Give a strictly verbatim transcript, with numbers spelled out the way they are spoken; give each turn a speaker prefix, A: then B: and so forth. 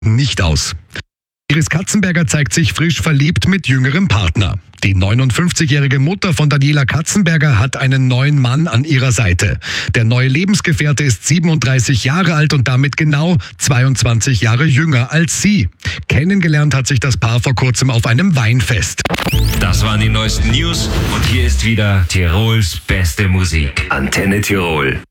A: nicht aus. Iris Katzenberger zeigt sich frisch verliebt mit jüngerem Partner. Die neunundfünfzigjährige Mutter von Daniela Katzenberger hat einen neuen Mann an ihrer Seite. Der neue Lebensgefährte ist siebenunddreißig Jahre alt und damit genau zweiundzwanzig Jahre jünger als sie. Kennengelernt hat sich das Paar vor kurzem auf einem Weinfest.
B: Das waren die neuesten News und hier ist wieder Tirols beste Musik. Antenne Tirol.